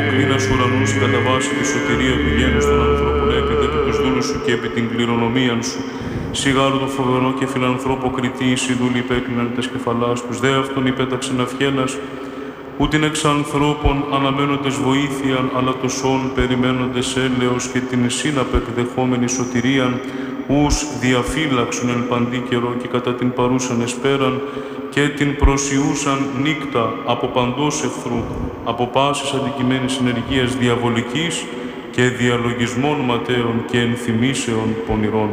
αποκλίνας ουρανούς κατά βάση τη σωτηρία του γένους των ανθρώπων, έπειτα επί τους δούλους σου και επί την κληρονομίαν σου. Σιγάρου το φοβερό και φιλανθρώπο κριτή, οι δούλοι υπέκλειναν τες κεφαλάς τους, δε αυτον υπέταξεν αυχένας, ούτιν εξ ανθρώπων αναμένοντες βοήθειαν, αλλά το σών περιμένοντες έλεος και την σύναπε εκδεχόμενη σωτηρίαν, ους διαφύλαξουν εν παντή καιρό και κατά την παρούσαν εσπέραν και την προσιούσαν νύκτα από παντός εχθρού, από πάσης αντικειμένης ενεργείας διαβολικής και διαλογισμών ματέων και ενθυμήσεων πονηρών.